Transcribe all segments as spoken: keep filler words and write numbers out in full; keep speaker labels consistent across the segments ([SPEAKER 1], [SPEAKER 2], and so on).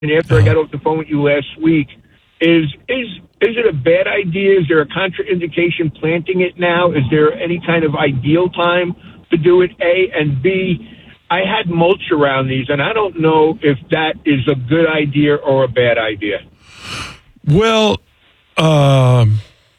[SPEAKER 1] after I got off the phone with you last week, is is is it a bad idea? Is there a contraindication planting it now? Is there any kind of ideal time to do it, A? And B, I had mulch around these, and I don't know if that is a good idea or a bad idea.
[SPEAKER 2] Well, um,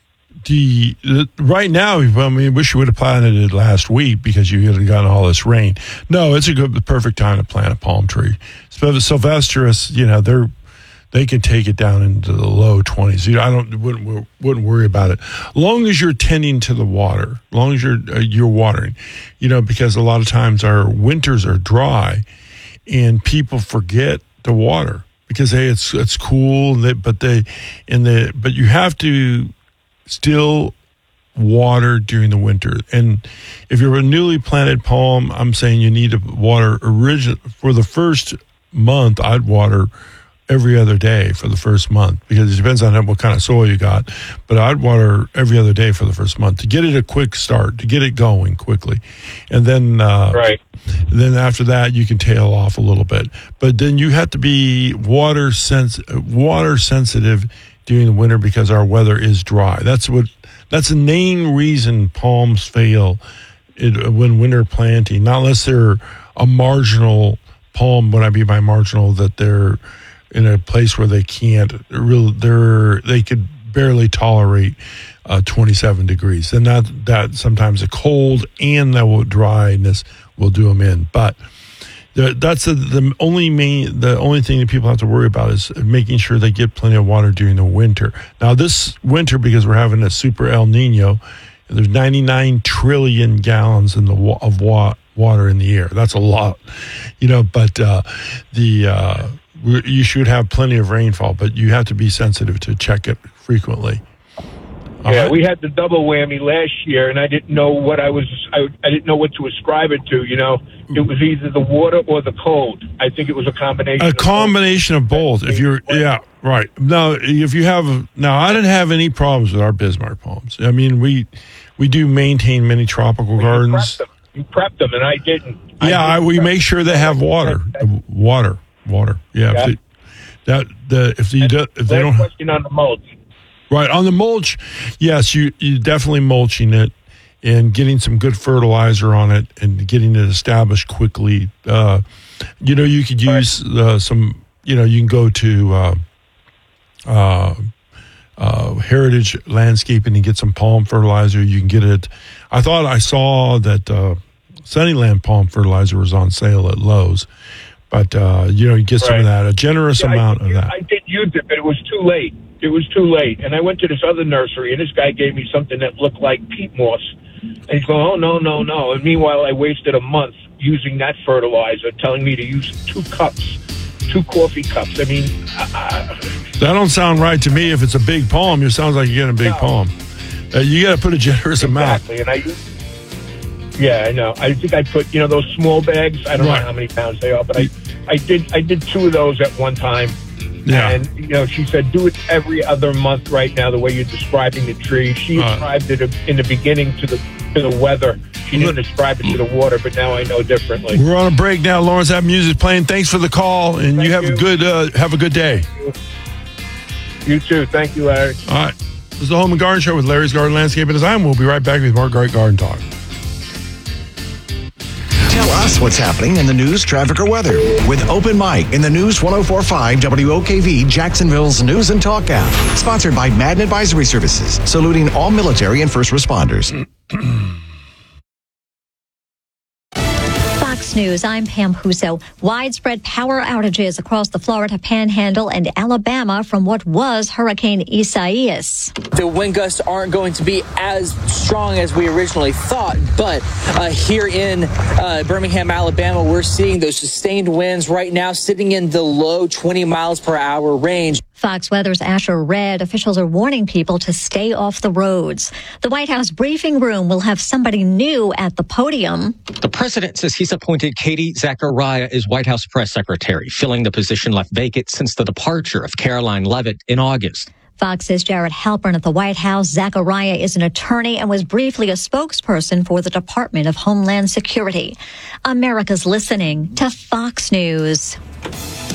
[SPEAKER 2] the, the right now, I mean, wish you would have planted it last week because you had gotten all this rain. No, it's a good, the perfect time to plant a palm tree. So the Sylvestris, you know, they're they can take it down into the low twenties. You know, I don't wouldn't wouldn't worry about it, as long as you're tending to the water, as long as you're uh, you're watering. You know, because a lot of times our winters are dry, and people forget to water because hey, it's it's cool, but they in the but you have to still water during the winter. And if you're a newly planted palm, I'm saying you need to water origin for the first month. I'd water every other day for the first month because it depends on what kind of soil you got. But I'd water every other day for the first month to get it a quick start, to get it going quickly. And then, uh,
[SPEAKER 1] right.
[SPEAKER 2] then after that, you can tail off a little bit. But then you have to be water sens- water sensitive during the winter because our weather is dry. That's what, that's the main reason palms fail it, when winter planting, not unless they're a marginal palm. What I mean by marginal, that they're in a place where they can't really, they're, they could barely tolerate uh, twenty-seven degrees. And that, that sometimes the cold and the dryness will do them in. But the, that's the, the only main, the only thing that people have to worry about is making sure they get plenty of water during the winter. Now this winter, because we're having a super El Nino, there's ninety-nine trillion gallons in the wa- of wa- water in the air. That's a lot, you know, but uh, the, uh, you should have plenty of rainfall, but you have to be sensitive to check it frequently. All
[SPEAKER 1] yeah,
[SPEAKER 2] right?
[SPEAKER 1] we had the double whammy last year, and I didn't know what I was. I, I didn't know what to ascribe it to. You know, it was either the water or the cold. I think it was a combination.
[SPEAKER 2] A
[SPEAKER 1] of
[SPEAKER 2] combination both. of both. If you're, yeah, right. Now, if you have, now I didn't have any problems with our Bismarck palms. I mean, we we do maintain many tropical
[SPEAKER 1] you
[SPEAKER 2] gardens.
[SPEAKER 1] Prepped them. You prepped them, and I didn't.
[SPEAKER 2] Yeah,
[SPEAKER 1] I
[SPEAKER 2] I,
[SPEAKER 1] didn't
[SPEAKER 2] we
[SPEAKER 1] prep
[SPEAKER 2] make sure they have water. Water. Water, yeah.
[SPEAKER 1] Yeah.
[SPEAKER 2] If they, that the if you do, if they don't
[SPEAKER 1] question on the mulch.
[SPEAKER 2] Right on the mulch, yes, you you definitely mulching it and getting some good fertilizer on it and getting it established quickly. Uh, you know, you could use uh, some. You know, you can go to uh, uh, uh, Heritage Landscaping and get some palm fertilizer. You can get it. I thought I saw that uh, Sunnyland palm fertilizer was on sale at Lowe's. But, uh, you know, you get some
[SPEAKER 1] right.
[SPEAKER 2] of that, a generous
[SPEAKER 1] yeah,
[SPEAKER 2] amount
[SPEAKER 1] I,
[SPEAKER 2] of that.
[SPEAKER 1] I did use it, but it was too late. It was too late. And I went to this other nursery, and this guy gave me something that looked like peat moss. And he's going, oh, no, no, no. And meanwhile, I wasted a month using that fertilizer, telling me to use two cups, two coffee cups. I mean, uh,
[SPEAKER 2] that don't sound right to me. If it's a big palm, it sounds like you're getting a big
[SPEAKER 1] no.
[SPEAKER 2] palm. Uh, you got to put a generous
[SPEAKER 1] exactly.
[SPEAKER 2] amount.
[SPEAKER 1] And I Yeah, I know. I think I put, you know, those small bags. I don't
[SPEAKER 2] right.
[SPEAKER 1] know how many pounds they are, but I, I did I did two of those at one time.
[SPEAKER 2] Yeah.
[SPEAKER 1] And, you know, she said, do it every other month right now, the way you're describing the tree. She
[SPEAKER 2] Uh,
[SPEAKER 1] ascribed it in the beginning to the to the weather. She didn't describe it to the water, but now I know differently.
[SPEAKER 2] We're on a break now. Lawrence, that music's playing. Thanks for the call, and
[SPEAKER 1] Thank
[SPEAKER 2] you have
[SPEAKER 1] you.
[SPEAKER 2] a good uh, have a good day.
[SPEAKER 1] You too. Thank you, Larry.
[SPEAKER 2] All right. This is the Home and Garden Show with Larry's Garden Landscaping Design. We'll be right back with more Great Garden Talk.
[SPEAKER 3] Tell us what's happening in the news, traffic, or weather with Open Mic in the News one oh four point five W O K V, Jacksonville's News and Talk app. Sponsored by Madden Advisory Services, saluting all military and first responders.
[SPEAKER 4] Fox News, I'm Pam Huso. Widespread power outages across the Florida Panhandle and Alabama from what was Hurricane Isaias.
[SPEAKER 5] The wind gusts aren't going to be as strong as we originally thought, but uh, here in uh, Birmingham, Alabama, we're seeing those sustained winds right now sitting in the low twenty miles per hour range.
[SPEAKER 4] Fox Weather's Asher Red, officials are warning people to stay off the roads. The White House briefing room will have somebody new at the podium.
[SPEAKER 6] The president says he's appointed Katie Zachariah as White House press secretary, filling the position left vacant since the departure of Caroline Leavitt in August.
[SPEAKER 4] Fox says Jared Halpern at the White House. Zachariah is an attorney and was briefly a spokesperson for the Department of Homeland Security. America's listening to Fox News.